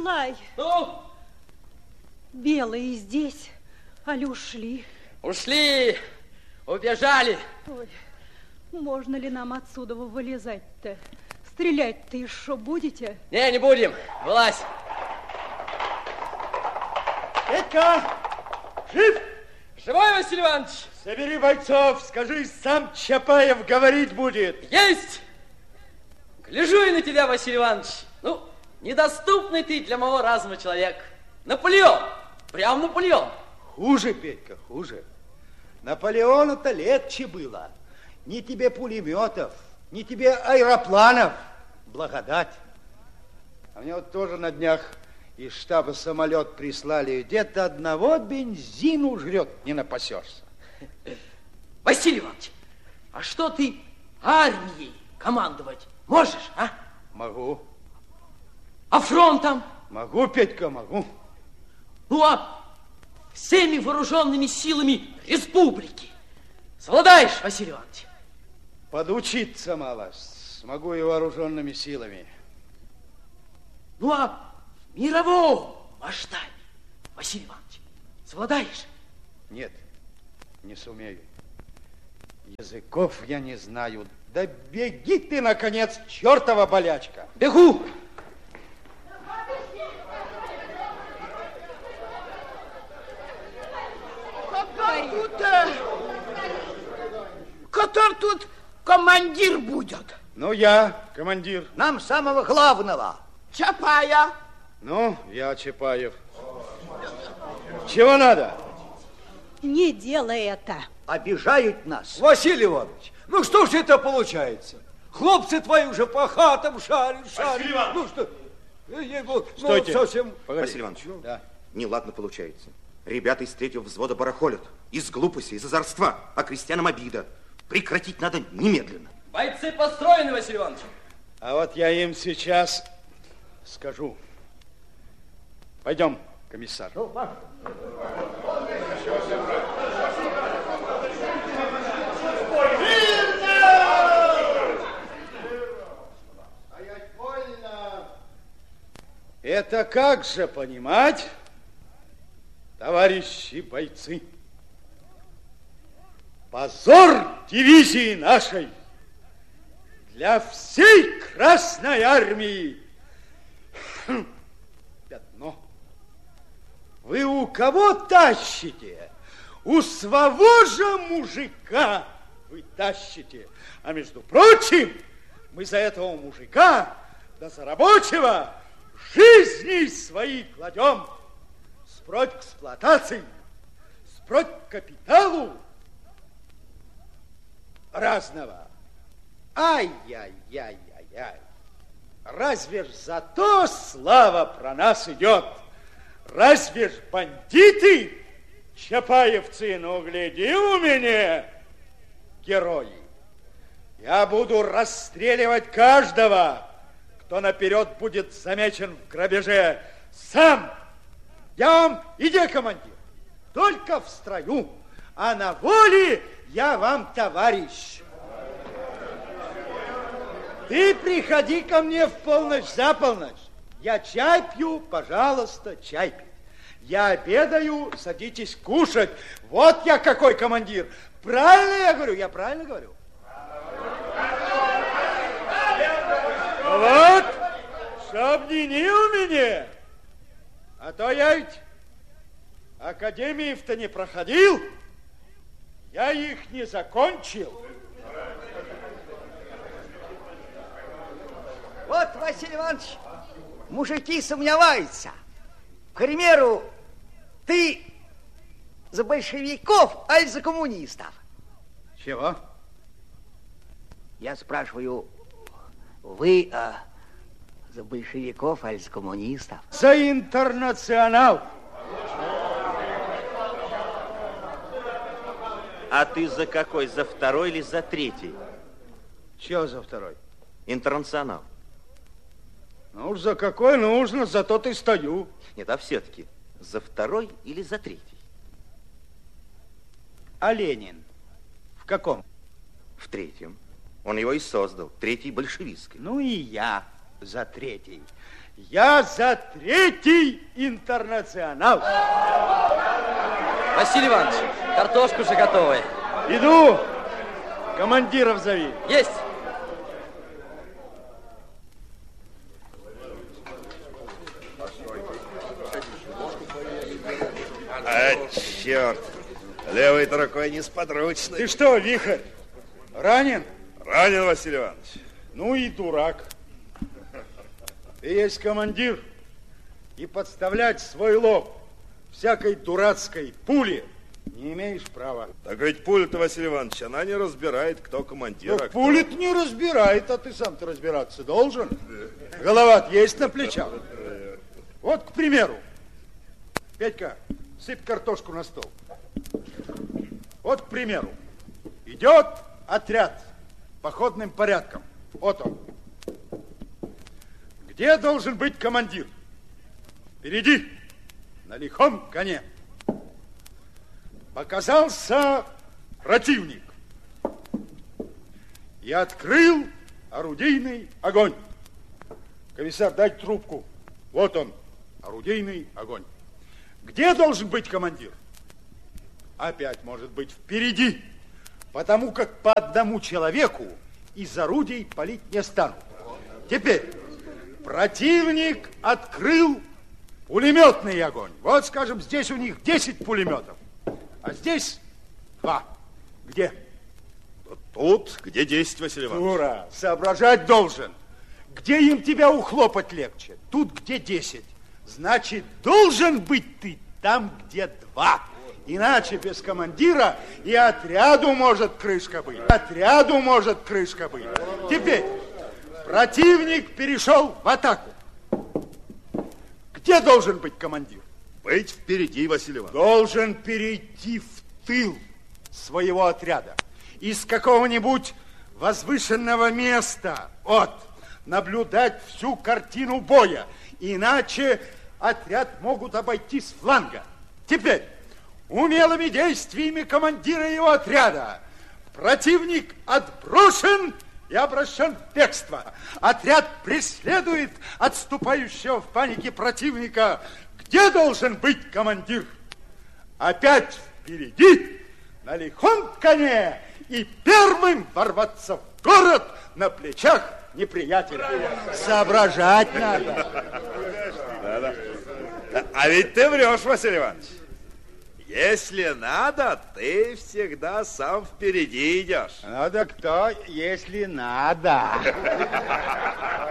Николай. Ну? Белые здесь, али ушли? Ушли, убежали. Ой, можно ли нам отсюда вылезать-то? Стрелять-то еще будете? Не будем. Вылазь. Петька, жив? Живой, Василий Иванович? Собери бойцов, скажи, сам Чапаев говорить будет. Есть! Гляжу я на тебя, Василий Иванович. Ну, недоступный ты для моего разума человек. Наполеон, прям Наполеон. Хуже, Петька, хуже. Наполеону-то легче было. Ни тебе пулеметов, ни тебе аэропланов. Благодать. А мне вот тоже на днях из штаба самолет прислали. Где-то одного бензину жрет, не напасешься. Василий Иванович, а что ты армией командовать можешь, а? Могу. А фронтом? Могу, Петька, могу. Ну, а всеми вооруженными силами республики совладаешь, Василий Иванович? Подучиться мало. Смогу и вооруженными силами. Ну, а в мировом масштабе, Василий Иванович, совладаешь? Нет, не сумею. Языков я не знаю. Да беги ты, наконец, чертова болячка. Бегу. Который тут командир будет? Ну, я командир. Нам самого главного. Чапая. Ну, я Чапаев. Чего надо? Не делай это. Обижают нас. Василий Иванович, ну что ж это получается? Хлопцы твои уже по хатам шарят. Василий Иванович! Ну что? Ей-богу, Стойте. совсем... Погоди. Василий Иванович, Да. неладно получается. Ребята из третьего взвода барахолят. Из глупости, из озорства. А крестьянам обида. Прекратить надо немедленно. Бойцы построены, Василий Иванович. А вот я им сейчас скажу. Пойдем, комиссар. Это как же понимать, товарищи бойцы? Позор дивизии нашей для всей Красной Армии. Пятно. Вы у кого тащите? У своего же мужика вы тащите. А между прочим, мы за этого мужика, да за рабочего, жизни свои кладем. Спроть к эксплуатации, спроть к капиталу разного. Ай-яй-яй-яй-яй. Разве ж за то слава про нас идет? Разве ж бандиты, чапаевцы, ну гляди у меня, герои. Я буду расстреливать каждого, кто наперед будет замечен в грабеже. Сам. Я вам, иди, командир, только в строю, а на воле я вам товарищ. Ты приходи ко мне в полночь, за полночь. Я чай пью, пожалуйста, чай пить. Я обедаю, садитесь кушать. Вот я какой командир. Правильно я говорю? Я правильно говорю? Вот, чтоб не у меня. А то я ведь академиев-то не проходил. Я их не закончил. Вот, Василий Иванович, мужики сомневаются. К примеру, ты за большевиков, аль за коммунистов? Чего? Я спрашиваю, вы за большевиков, аль за коммунистов? За интернационал. А ты за какой? За второй или за третий? Чего за второй? Интернационал. Ну уж за какой нужно, за тот и стою. Нет, а все-таки за второй или за третий? А Ленин в каком? В третьем. Он его и создал. Третий большевистский. Ну и я. за третий. Я за третий интернационал. Василий Иванович, картошка уже готовая. Иду. Командиров зови. Есть. А, черт. Левой-то рукой несподручный. Ты что, Вихрь, ранен? Ранен, Василий Иванович. Ну и дурак. Ты есть командир, и подставлять свой лоб всякой дурацкой пуле не имеешь права. Так ведь пуля-то, Василий Иванович, она не разбирает, кто командир, Ну, пуля-то не разбирает, а ты сам-то разбираться должен. Голова есть на плечах. Вот, к примеру, Петька, сыпь картошку на стол. Вот, к примеру, идет отряд походным порядком. Вот он. Где должен быть командир? Впереди, на лихом коне. Показался противник и открыл орудийный огонь. Комиссар, дай трубку. Вот он, орудийный огонь. Где должен быть командир? Опять может быть впереди, потому как по одному человеку из орудий палить не станут. Теперь противник открыл пулеметный огонь. Вот, скажем, здесь у них 10 пулеметов, а здесь 2. Где? Тут, где 10, Василий Иванович. Дура, соображать должен. Где им тебя ухлопать легче? Тут, где 10. Значит, должен быть ты там, где 2. Иначе без командира и отряду может крышка быть. Отряду может крышка быть. Теперь противник перешел в атаку. Где должен быть командир? Быть впереди, Василий Иванович. Должен перейти в тыл своего отряда. Из какого-нибудь возвышенного места. Вот. Наблюдать всю картину боя. Иначе отряд могут обойти с фланга. Теперь умелыми действиями командира его отряда противник отброшен и обращен в бегство. Отряд преследует отступающего в панике противника. Где должен быть командир? Опять впереди, на лихом коне, и первым ворваться в город на плечах неприятеля. Соображать надо. А ведь ты врешь, Василий Иванович. Если надо, ты всегда сам впереди идешь. Надо кто, если надо.